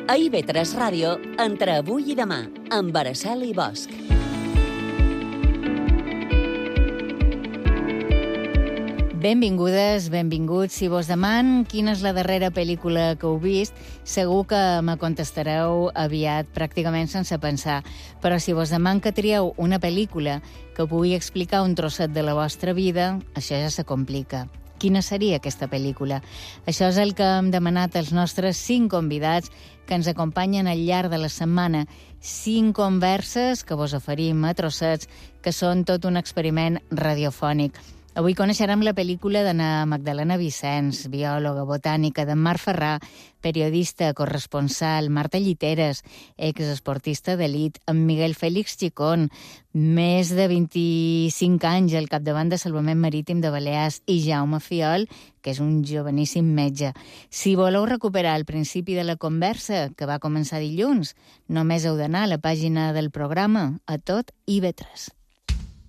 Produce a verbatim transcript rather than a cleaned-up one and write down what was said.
A I V tres Ràdio, entre avui i demà, amb Araceli Bosch. Benvingudes, benvinguts. Si vos deman quina és la darrera pel·lícula que heu vist, segur que me contestareu aviat, pràcticament sense pensar. Però si vos deman que trieu una pel·lícula que pugui explicar un trosset de la vostra vida, això ja se complica. Quina seria aquesta pel·lícula? Això és el que hem demanat als nostres cinc convidats que ens acompanyen al llarg de la setmana. Cinc converses que vos oferim a trossets, que són tot un experiment radiofònic. Avui coneixerem la pel·lícula d'Anna Magdalena Vicens, biòloga botànica, d'en Marc Ferrà, periodista, corresponsal, Marta Lliteres, exesportista d'elit, en Miguel Fèlix Chicón, més de vint-i-cinc anys al capdavant de Salvament Marítim de Balears, i Jaume Fiol, que és un joveníssim metge. Si voleu recuperar el principi de la conversa, que va començar dilluns, només heu d'anar a la pàgina del programa, a tot I V tres.